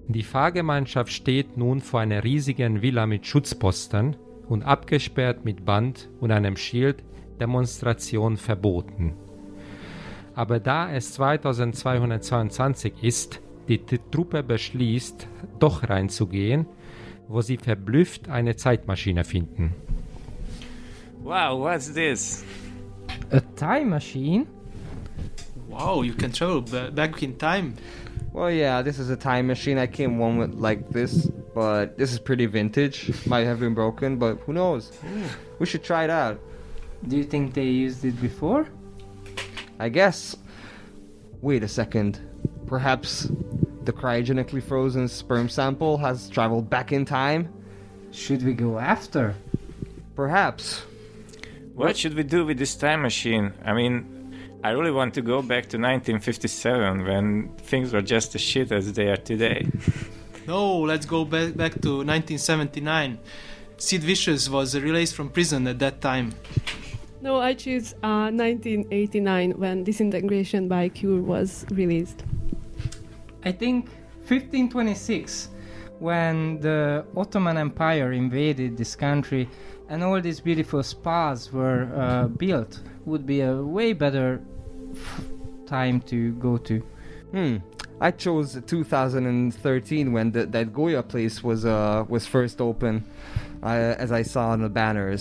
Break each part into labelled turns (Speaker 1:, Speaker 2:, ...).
Speaker 1: Die Fahrgemeinschaft steht nun vor einer riesigen Villa mit Schutzposten und abgesperrt mit Band und einem Schild Demonstration verboten. Aber da es 2222 ist, die Truppe beschließt, doch reinzugehen, wo sie verblüfft eine Zeitmaschine finden.
Speaker 2: Wow, what's this?
Speaker 3: A time machine?
Speaker 4: Wow, you can travel back in time.
Speaker 5: Well, yeah, this is a time machine. I came one with like this, but this is pretty vintage. Might have been broken, but who knows? We should try it out.
Speaker 3: Do you think they used it before?
Speaker 5: I guess. Wait a second. Perhaps the cryogenically frozen sperm sample has traveled back in time?
Speaker 3: Should we go after?
Speaker 5: Perhaps.
Speaker 2: What should we do with this time machine? I mean, I really want to go back to 1957 when things were just as shit as they are today.
Speaker 4: No, let's go back to 1979. Sid Vicious was released from prison at that time.
Speaker 6: No, I choose 1989 when Disintegration by Cure was released.
Speaker 3: I think 1526, when the Ottoman Empire invaded this country and all these beautiful spas were built, would be a way better time to go to.
Speaker 5: I chose 2013 when that Goya place was first open, as I saw on the banners.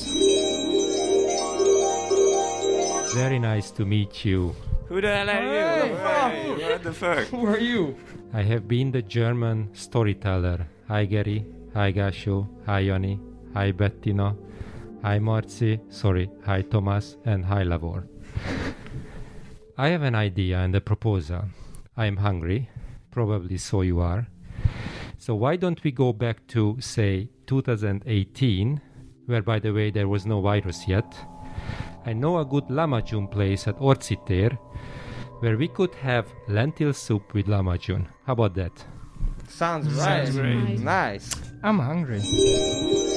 Speaker 1: Very nice to meet you.
Speaker 2: Who the hell are you? Hey, what the fuck?
Speaker 5: Who are you?
Speaker 1: I have been the German storyteller. Hi Gary, hi Gasho, hi Jani, hi Bettino, hi Marci, hi Thomas, and hi Lavor. I have an idea and a proposal. I am hungry, probably so you are. So why don't we go back to, say, 2018, where, by the way, there was no virus yet. I know a good lamajun place at Orciter, where we could have lentil soup with lamajun. How about that?
Speaker 5: Sounds right.
Speaker 2: Sounds great.
Speaker 5: Nice.
Speaker 3: I'm hungry.